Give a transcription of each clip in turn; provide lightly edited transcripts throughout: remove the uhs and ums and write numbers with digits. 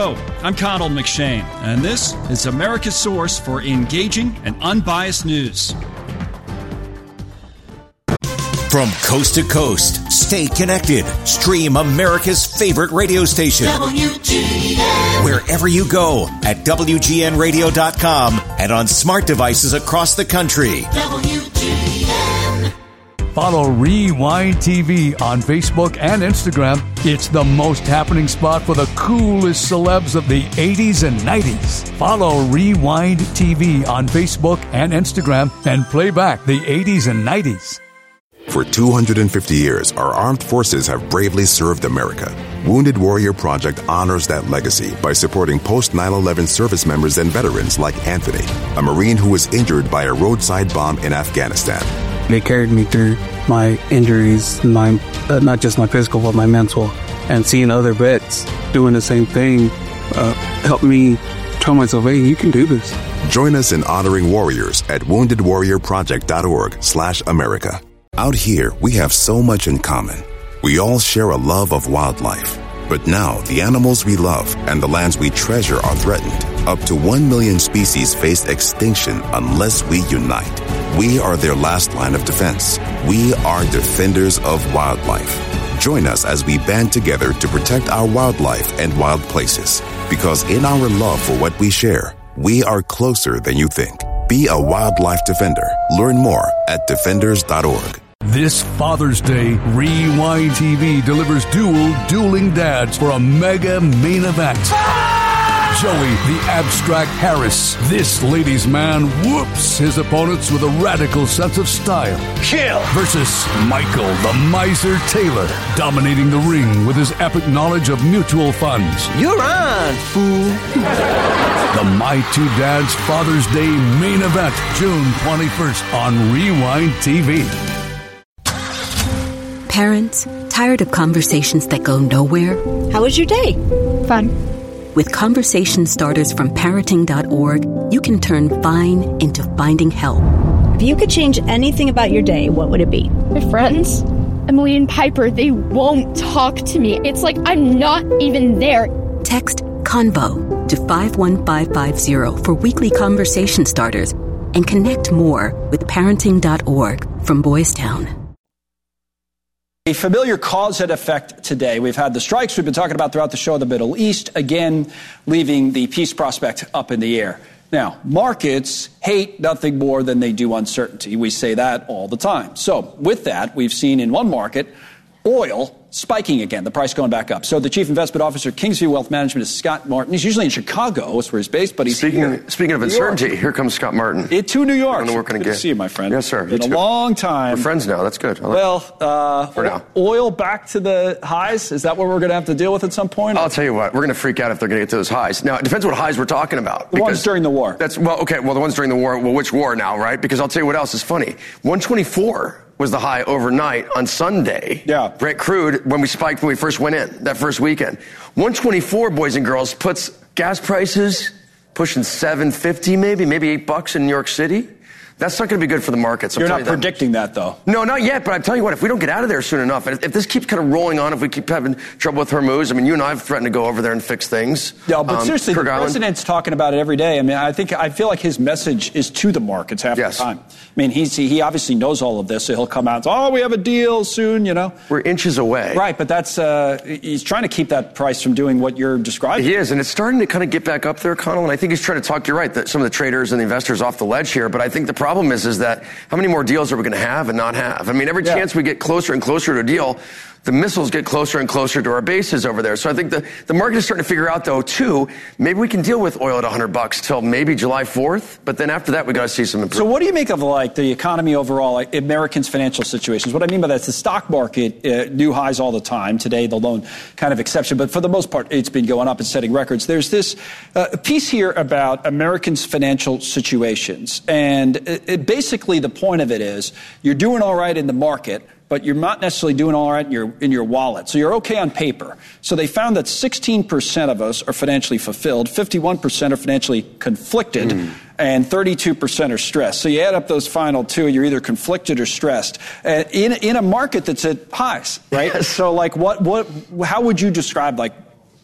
Hello, I'm Connell McShane, and this is America's source for engaging and unbiased news. From coast to coast, stay connected. Stream America's favorite radio station. WGN. Wherever you go at WGNradio.com and on smart devices across the country. WGN. Follow Rewind TV on Facebook and Instagram. It's the most happening spot for the coolest celebs of the 80s and 90s. Follow Rewind TV on Facebook and Instagram and play back the 80s and 90s. For 250 years, our armed forces have bravely served America. Wounded Warrior Project honors that legacy by supporting post-9/11 service members and veterans like Anthony, a Marine who was injured by a roadside bomb in Afghanistan. They carried me through my injuries, not just my physical, but my mental. And seeing other vets doing the same thing helped me tell myself, hey, you can do this. Join us in honoring warriors at woundedwarriorproject.org/America. Out here, we have so much in common. We all share a love of wildlife. But now, the animals we love and the lands we treasure are threatened. Up to 1 million species face extinction unless we unite. We are their last line of defense. We are defenders of wildlife. Join us as we band together to protect our wildlife and wild places. Because in our love for what we share, we are closer than you think. Be a wildlife defender. Learn more at defenders.org. This Father's Day, Rewind TV delivers dueling dads for a mega main event. Joey, the abstract Harris, this ladies' man, whoops his opponents with a radical sense of style. Chill! Versus Michael, the miser Taylor, dominating the ring with his epic knowledge of mutual funds. You're on, fool! The My Two Dads Father's Day main event, June 21st on Rewind TV. Parents, tired of conversations that go nowhere? How was your day? Fun. With conversation starters from parenting.org, you can turn fine into finding help. If you could change anything about your day, what would it be? My friends, Emily and Piper, they won't talk to me. It's like I'm not even there. Text CONVO to 51550 for weekly conversation starters and connect more with parenting.org from Boys Town. A familiar cause and effect today. We've had the strikes we've been talking about throughout the show in the Middle East, again, leaving the peace prospect up in the air. Now, markets hate nothing more than they do uncertainty. We say that all the time. So with that, we've seen in one market, oil spiking again, the price going back up. So the Chief Investment Officer at Kingsview Wealth Management is Scott Martin. He's usually in Chicago, that's where he's based, but he's Speaking of uncertainty, here comes Scott Martin. To New York. Good to see you, my friend. Yes, sir. Been a long time. We're friends now. That's good. For now. Oil back to the highs? Is that what we're going to have to deal with at some point? I'll tell you what. We're going to freak out if they're going to get to those highs. Now, it depends what highs we're talking about. The ones during the war. The ones during the war. Well, which war now, right? Because I'll tell you what else is funny. 124 was the high overnight on Sunday. Yeah. Brent crude, when we first went in, that first weekend. 124, boys and girls, puts gas prices pushing $7.50 maybe $8 in New York City. That's not going to be good for the markets. You're not predicting that, though. No, not yet. But I tell you what, if we don't get out of there soon enough, and if this keeps kind of rolling on, if we keep having trouble with Hormuz, I mean, you and I have threatened to go over there and fix things. Yeah, but seriously, the president's talking about it every day. I mean, I feel like his message is to the markets half the time. I mean, he obviously knows all of this, so he'll come out and say, we have a deal soon, you know. We're inches away. Right, but that's he's trying to keep that price from doing what you're describing. He is, and it's starting to kind of get back up there, Connell, and I think he's trying to talk, you're right, that some of the traders and the investors off the ledge here, but I think the problem is that how many more deals are we going to have and not have? I mean, every chance we get closer and closer to a deal, the missiles get closer and closer to our bases over there. So I think the market is starting to figure out, though, too, maybe we can deal with oil at $100 till maybe July 4th. But then after that, we got to see some improvement. So what do you make of, the economy overall, Americans' financial situations? What I mean by that is the stock market, new highs all the time. Today, the lone kind of exception. But for the most part, it's been going up and setting records. There's this piece here about Americans' financial situations. And basically, the point of it is you're doing all right in the market, but you're not necessarily doing all right in your wallet. So you're okay on paper. So they found that 16% of us are financially fulfilled, 51% are financially conflicted, and 32% are stressed. So you add up those final two, you're either conflicted or stressed in a market that's at highs, right? Yes. So how would you describe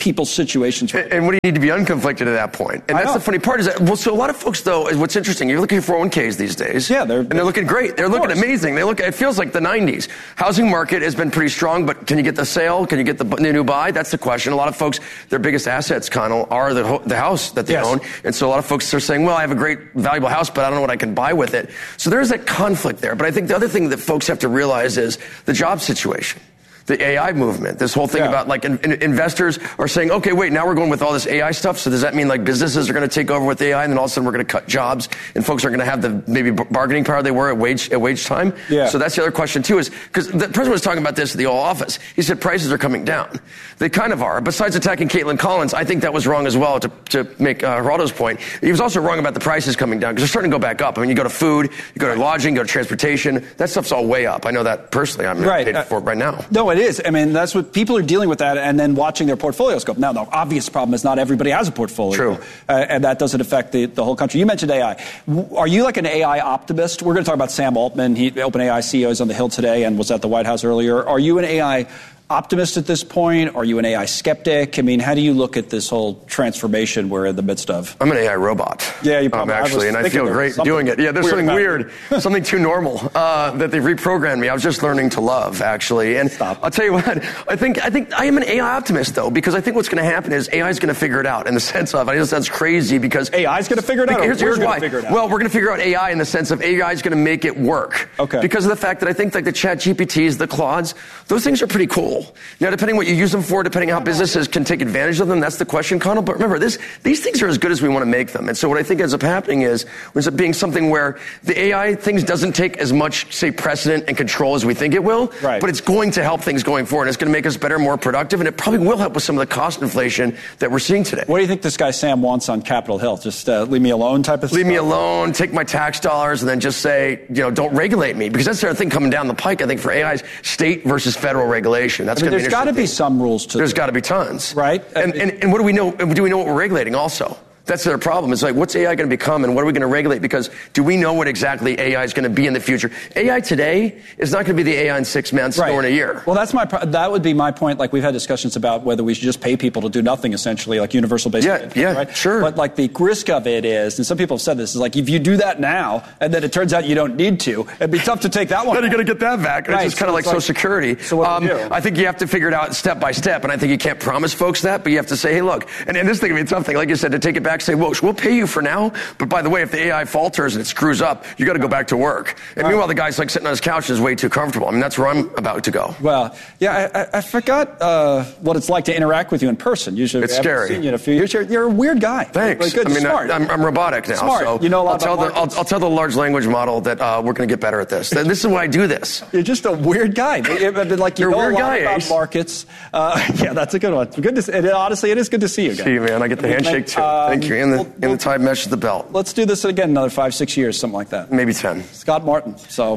people's situations. And what do you need to be unconflicted at that point? And that's the funny part is that, well, so a lot of folks, though, is what's interesting, you're looking at 401ks these days. Yeah, they're looking great. They're looking amazing. It feels like the 90s. Housing market has been pretty strong, but can you get the sale? Can you get the new buy? That's the question. A lot of folks, their biggest assets, Connell, are the house that they own. And so a lot of folks are saying, well, I have a great, valuable house, but I don't know what I can buy with it. So there's that conflict there. But I think the other thing that folks have to realize is the job situation. The AI movement, this whole thing about like investors are saying, okay, wait, now we're going with all this AI stuff. So does that mean like businesses are going to take over with AI and then all of a sudden we're going to cut jobs and folks are going to have the maybe bargaining power they were at wage time? Yeah. So that's the other question too, is because the president was talking about this at the Oval Office. He said prices are coming down. They kind of are. Besides attacking Caitlin Collins, I think that was wrong as well to make Geraldo's point. He was also wrong about the prices coming down because they're starting to go back up. I mean, you go to food, you go to lodging, you go to transportation. That stuff's all way up. I know that personally. I'm paid for it right now. No, it is. I mean, that's what people are dealing with that and then watching their portfolios go up. Now, the obvious problem is not everybody has a portfolio. True. And that doesn't affect the whole country. You mentioned AI. Are you like an AI optimist? We're going to talk about Sam Altman. OpenAI CEO is on the Hill today and was at the White House earlier. Are you an AI optimist at this point? Are you an AI skeptic? I mean, how do you look at this whole transformation we're in the midst of? I'm an AI robot. Yeah, you probably actually, and I feel great doing it. Yeah, there's something weird, something too normal that they've reprogrammed me. I was just learning to love, actually. And I'll tell you what, I think I am an AI optimist, though, because I think what's going to happen is AI is going to figure it out in the sense of, I know that's crazy because AI is going to figure it out. Here's why. Well, we're going to figure out AI in the sense of AI is going to make it work. Okay. Because of the fact that I think like the Chat GPTs, the Claudes, those things are pretty cool. Now, depending what you use them for, depending how businesses can take advantage of them, that's the question, Connell. But remember, these things are as good as we want to make them. And so what I think ends up happening ends up being something where the AI things doesn't take as much, say, precedent and control as we think it will. Right. But it's going to help things going forward. It's going to make us better, more productive, and it probably will help with some of the cost inflation that we're seeing today. What do you think this guy Sam wants on Capitol Hill? Just leave me alone type of thing? Leave me alone, take my tax dollars, and then just say, don't regulate me. Because that's the other thing coming down the pike, I think, for AI's state versus federal regulation. That's going to be there's got to be some rules to There's got to be tons. Right. And what do we know? Do we know what we're regulating also? That's their problem. It's like, what's AI going to become and what are we going to regulate? Because do we know what exactly AI is going to be in the future? AI today is not going to be the AI in 6 months or in a year. Well, that would be my point. Like, we've had discussions about whether we should just pay people to do nothing, essentially, like universal basic income, right? Sure. But like the risk of it is, and some people have said this, is like if you do that now and then it turns out you don't need to, it'd be tough to take that one. Then you're going to get that back. Right. It's just kind of like Social Security. So what do you do? I think you have to figure it out step by step, and I think you can't promise folks that, but you have to say, hey, look, and this thing can be a tough thing. Like you said, to take it back, say, well, we'll pay you for now, but by the way, if the AI falters and it screws up, you got to go back to work. And meanwhile, the guy's like sitting on his couch and is way too comfortable. I mean, that's where I'm about to go. Well, yeah, I forgot what it's like to interact with you in person. Usually, it's scary. Seen you in a few years. You're a weird guy. Thanks. Really good. Smart. I'm robotic now. Smart. So you know a lot I'll tell the large language model that we're going to get better at this. This is why I do this. You're just a weird guy. Like you're know a weird a lot guy, about Ace. Markets. Yeah, that's a good one. Good to. Honestly, it is good to see you guys. See you, man. I get the handshake too. Thank you. And the tie meshes the belt. Let's do this again another 5-6 years, something like that. Maybe 10. Scott Martin. So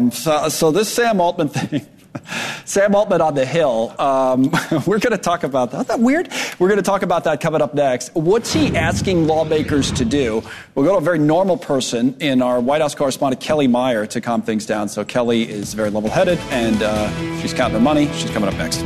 this Sam Altman thing. Sam Altman on the Hill. We're going to talk about that. Isn't that weird? We're going to talk about that coming up next. What's he asking lawmakers to do? We'll go to a very normal person in our White House correspondent, Kelly Meyer, to calm things down. So Kelly is very level-headed, and she's counting her money. She's coming up next.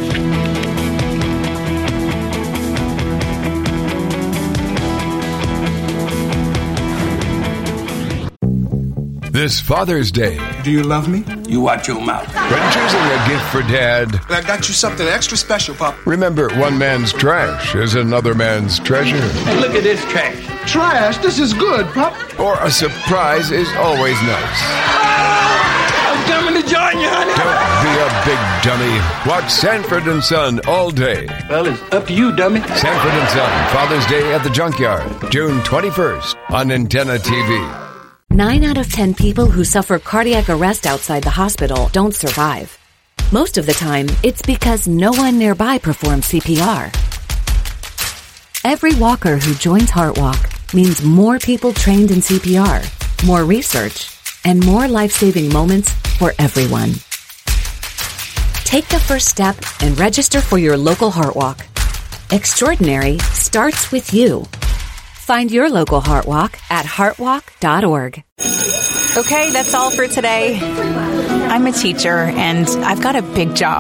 This Father's Day. Do you love me? You watch your mouth. When choosing a gift for Dad, I got you something extra special, Pop. Remember, one man's trash is another man's treasure. Hey, look at this trash. Trash? This is good, Pop. Or a surprise is always nice. I'm coming to join you, honey. Don't be a big dummy. Watch Sanford and Son all day. Well, it's up to you, dummy. Sanford and Son, Father's Day at the Junkyard, June 21st on Antenna TV. 9 out of 10 people who suffer cardiac arrest outside the hospital don't survive. Most of the time, it's because no one nearby performs CPR. Every walker who joins HeartWalk means more people trained in CPR, more research, and more life-saving moments for everyone. Take the first step and register for your local HeartWalk. Extraordinary starts with you. Find your local HeartWalk at heartwalk.org. Okay, that's all for today. I'm a teacher, and I've got a big job.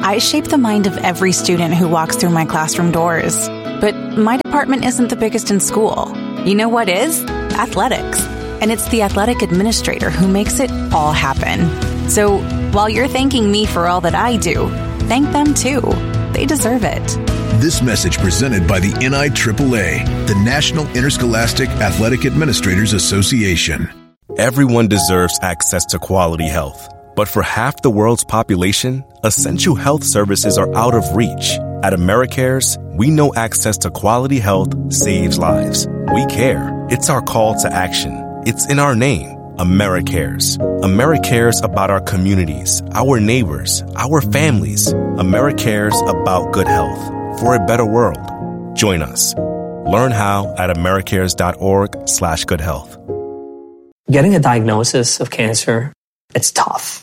I shape the mind of every student who walks through my classroom doors. But my department isn't the biggest in school. You know what is? Athletics. And it's the athletic administrator who makes it all happen. So while you're thanking me for all that I do, thank them too. They deserve it. This message presented by the NIAAA, the National Interscholastic Athletic Administrators Association. Everyone deserves access to quality health. But for half the world's population, essential health services are out of reach. At AmeriCares, we know access to quality health saves lives. We care. It's our call to action. It's in our name, AmeriCares. AmeriCares about our communities, our neighbors, our families. AmeriCares about good health for a better world. Join us. Learn how at americares.org/goodhealth. Getting a diagnosis of cancer, it's tough.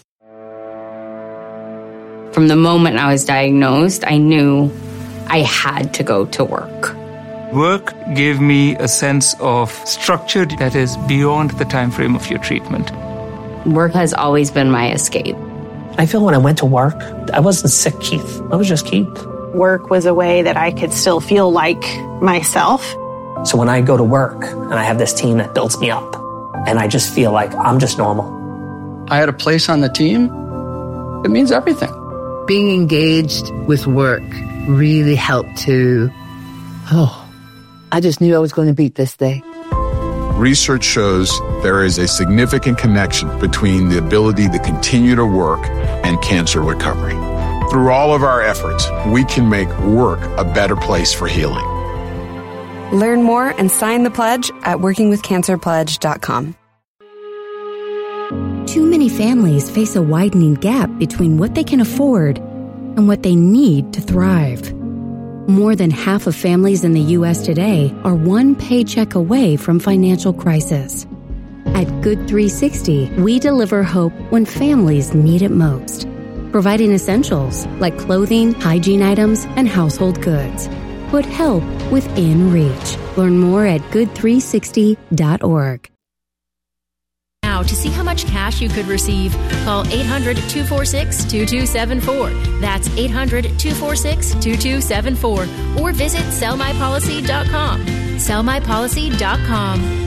From the moment I was diagnosed, I knew I had to go to work. Work gave me a sense of structure that is beyond the time frame of your treatment. Work has always been my escape. I feel when I went to work, I wasn't sick, Keith. I was just Keith. Work was a way that I could still feel like myself. So when I go to work and I have this team that builds me up, and I just feel like I'm just normal. I had a place on the team. It means everything. Being engaged with work really helped to, I just knew I was going to beat this day. Research shows there is a significant connection between the ability to continue to work and cancer recovery. Through all of our efforts, we can make work a better place for healing. Learn more and sign the pledge at workingwithcancerpledge.com. Too many families face a widening gap between what they can afford and what they need to thrive. More than half of families in the U.S. today are one paycheck away from financial crisis. At Good 360, we deliver hope when families need it most, providing essentials like clothing, hygiene items, and household goods. Put help within reach. Learn more at good360.org. Now, to see how much cash you could receive, call 800-246-2274. That's 800-246-2274. Or visit sellmypolicy.com. Sellmypolicy.com.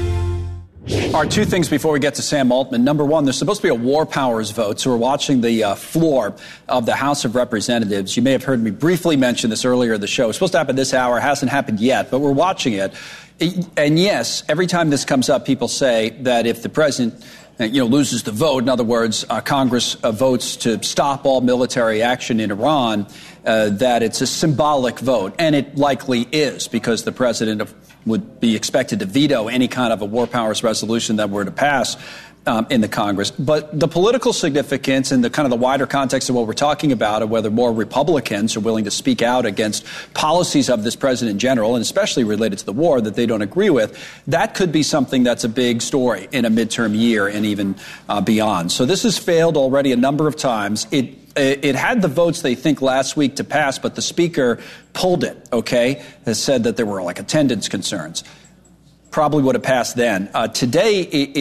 All right, two things before we get to Sam Altman. Number one, there's supposed to be a war powers vote, so we're watching the floor of the House of Representatives. You may have heard me briefly mention this earlier in the show. It's supposed to happen this hour. It hasn't happened yet, but we're watching it. And yes, every time this comes up, people say that if the president loses the vote, in other words, Congress votes to stop all military action in Iran, that it's a symbolic vote. And it likely is, because the president would be expected to veto any kind of a war powers resolution that were to pass in the Congress. But the political significance and the kind of the wider context of what we're talking about, of whether more Republicans are willing to speak out against policies of this president in general, and especially related to the war that they don't agree with, that could be something that's a big story in a midterm year and even beyond. So this has failed already a number of times. It had the votes, they think, last week to pass, but the speaker pulled it, has said that there were attendance concerns. Probably would have passed then. Today,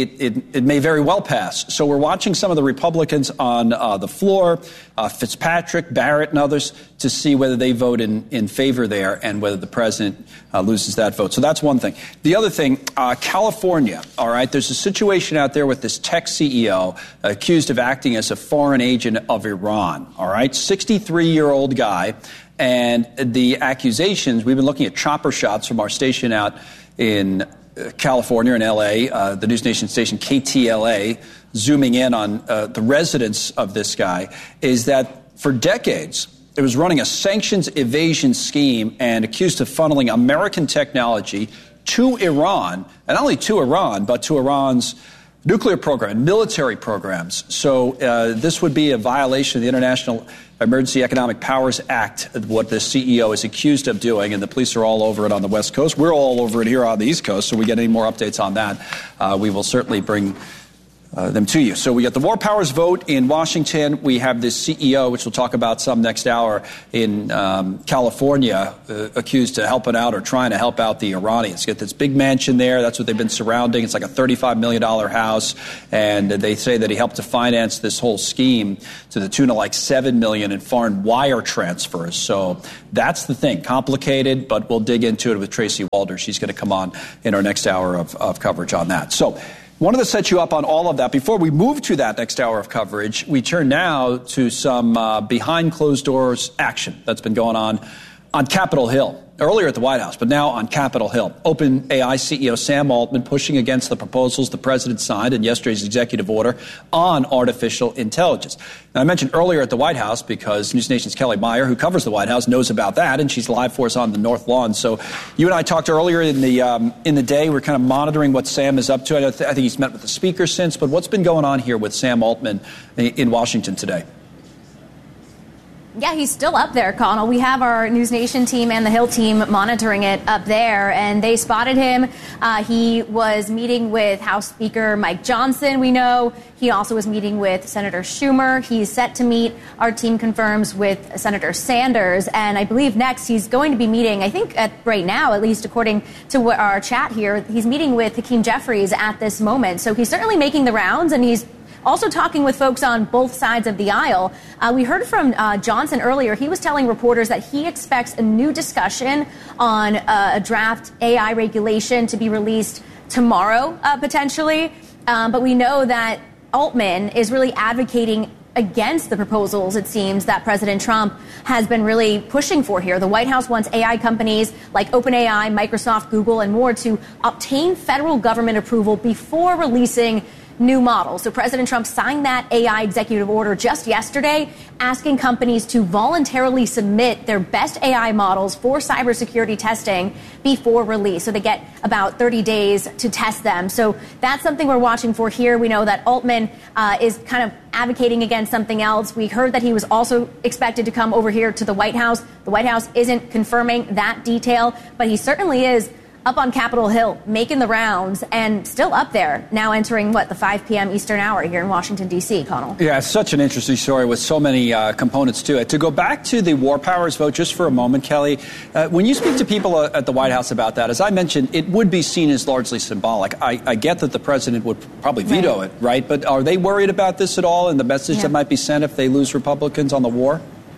it may very well pass. So we're watching some of the Republicans on the floor, Fitzpatrick, Barrett, and others, to see whether they vote in favor there and whether the president loses that vote. So that's one thing. The other thing, California, all right, there's a situation out there with this tech CEO accused of acting as a foreign agent of Iran, all right, 63-year-old guy. And the accusations, we've been looking at chopper shots from our station out in California, in L.A., the news nation station KTLA, zooming in on the residence of this guy, is that for decades it was running a sanctions evasion scheme and accused of funneling American technology to Iran, and not only to Iran, but to Iran's nuclear program, military programs. So this would be a violation of the International Emergency Economic Powers Act, what the CEO is accused of doing, and the police are all over it on the West Coast. We're all over it here on the East Coast, so we get any more updates on that, we will certainly bring them to you. So we got the War Powers vote in Washington. We have this CEO, which we'll talk about some next hour, in California, accused of helping out or trying to help out the Iranians. Get this big mansion there. That's what they've been surrounding. It's like a $35 million house. And they say that he helped to finance this whole scheme to the tune of like $7 million in foreign wire transfers. So that's the thing. Complicated, but we'll dig into it with Tracy Walder. She's going to come on in our next hour of coverage on that. So wanted to set you up on all of that. Before we move to that next hour of coverage, we turn now to some behind closed doors action that's been going on Capitol Hill. Earlier at the White House, but now on Capitol Hill. OpenAI CEO Sam Altman pushing against the proposals the president signed in yesterday's executive order on artificial intelligence. Now, I mentioned earlier at the White House because News Nation's Kelly Meyer, who covers the White House, knows about that, and she's live for us on the North Lawn. So you and I talked earlier in the day. We're kind of monitoring what Sam is up to. I think he's met with the speaker since, but what's been going on here with Sam Altman in Washington today? Yeah, he's still up there, Connell. We have our News Nation team and the Hill team monitoring it up there, and they spotted him. He was meeting with House Speaker Mike Johnson, we know. He also was meeting with Senator Schumer. He's set to meet, our team confirms, with Senator Sanders. And I believe next he's going to be meeting, I think right now, at least according to what our chat here, he's meeting with Hakeem Jeffries at this moment. So he's certainly making the rounds, and he's also talking with folks on both sides of the aisle. We heard from Johnson earlier. He was telling reporters that he expects a new discussion on a draft AI regulation to be released tomorrow, potentially. But we know that Altman is really advocating against the proposals, it seems, that President Trump has been really pushing for here. The White House wants AI companies like OpenAI, Microsoft, Google, and more to obtain federal government approval before releasing new models. So President Trump signed that AI executive order just yesterday, asking companies to voluntarily submit their best AI models for cybersecurity testing before release. So they get about 30 days to test them. So that's something we're watching for here. We know that Altman is kind of advocating against something else. We heard that he was also expected to come over here to the White House. The White House isn't confirming that detail, but he certainly is up on Capitol Hill, making the rounds, and still up there, now entering, the 5 p.m. Eastern hour here in Washington, D.C., Connell. Yeah, it's such an interesting story with so many components to it. To go back to the War Powers vote just for a moment, Kelly, when you speak to people at the White House about that, as I mentioned, it would be seen as largely symbolic. I get that the president would probably veto it, right? But are they worried about this at all and the message that might be sent if they lose Republicans on the war?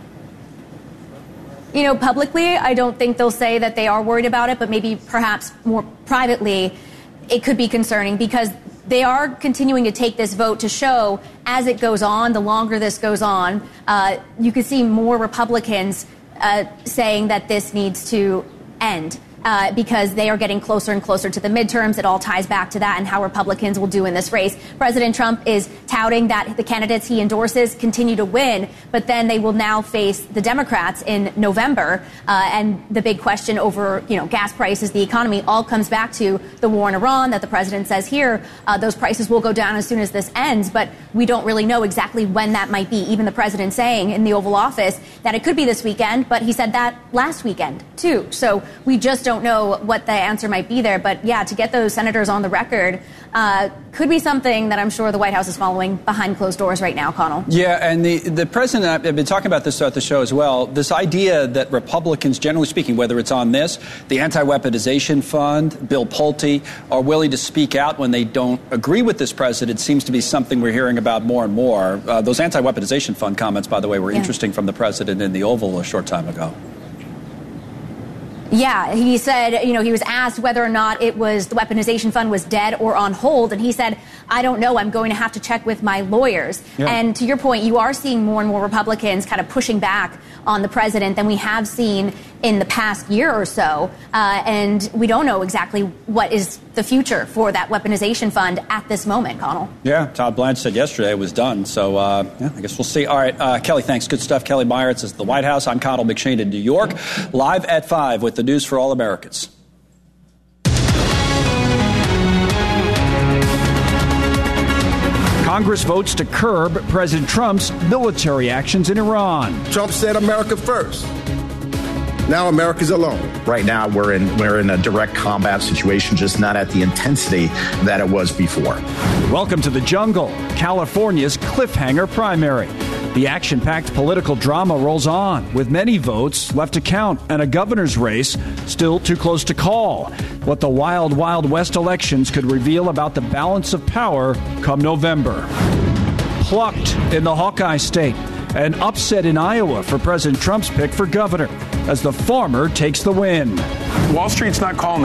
You know, publicly, I don't think they'll say that they are worried about it, but maybe perhaps more privately, it could be concerning because they are continuing to take this vote to show as it goes on, the longer this goes on, you could see more Republicans saying that this needs to end. Because they are getting closer and closer to the midterms. It all ties back to that and how Republicans will do in this race. President Trump is touting that the candidates he endorses continue to win, but then they will now face the Democrats in November. And the big question over, gas prices, the economy, all comes back to the war in Iran that the president says here. Those prices will go down as soon as this ends, but we don't really know exactly when that might be. Even the president saying in the Oval Office that it could be this weekend, but he said that last weekend, too. So we just don't know what the answer might be there. But yeah, to get those senators on the record could be something that I'm sure the White House is following behind closed doors right now, Connell. Yeah, and the president, I've been talking about this throughout the show as well, this idea that Republicans, generally speaking, whether it's on this, the anti-weaponization fund, Bill Pulte, are willing to speak out when they don't agree with this president seems to be something we're hearing about more and more. Those anti-weaponization fund comments, by the way, were interesting from the president in the Oval a short time ago. Yeah, he said, he was asked whether or not the weaponization fund was dead or on hold. And he said, I don't know. I'm going to have to check with my lawyers. Yeah. And to your point, you are seeing more and more Republicans kind of pushing back on the president than we have seen in the past year or so. And we don't know exactly what is the future for that weaponization fund at this moment, Connell. Yeah, Todd Blanche said yesterday it was done. So, I guess we'll see. All right, Kelly, thanks. Good stuff. Kelly Meyer, it's the White House. I'm Connell McShane in New York, live at 5 with the news for all Americans. Congress votes to curb President Trump's military actions in Iran. Trump said America first. Now America's alone. Right now, we're in a direct combat situation, just not at the intensity that it was before. Welcome to the jungle, California's cliffhanger primary. The action-packed political drama rolls on, with many votes left to count and a governor's race still too close to call. What the wild, wild West elections could reveal about the balance of power come November. Plucked in the Hawkeye State. An upset in Iowa for President Trump's pick for governor as the farmer takes the win. Wall Street's not calling the